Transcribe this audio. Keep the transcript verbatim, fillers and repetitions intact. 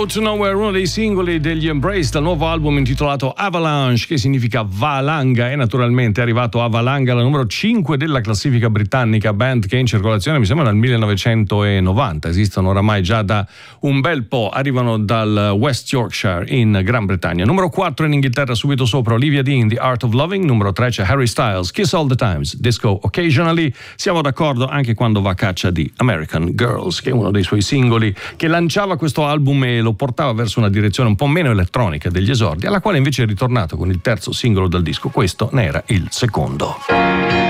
Road to Nowhere, uno dei singoli degli Embrace dal nuovo album intitolato Avalanche, che significa valanga, e naturalmente è arrivato a valanga la numero cinque della classifica britannica, band che è in circolazione mi sembra dal millenovecentonovanta, esistono oramai già da un bel po', arrivano dal West Yorkshire in Gran Bretagna. Numero quattro in Inghilterra, subito sopra Olivia Dean, The Art of Loving. Numero tre c'è Harry Styles, Kiss All the Times, Disco Occasionally. Siamo d'accordo anche quando va a caccia di American Girls, che è uno dei suoi singoli che lanciava questo album e lo portava verso una direzione un po' meno elettronica degli esordi, alla quale invece è ritornato con il terzo singolo dal disco. Questo ne era il secondo.